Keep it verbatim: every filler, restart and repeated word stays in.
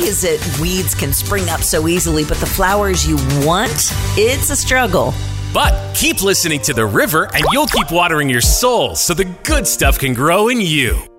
is it weeds can spring up so easily, but the flowers you want, it's a struggle. But keep listening to the river and you'll keep watering your soul so the good stuff can grow in you.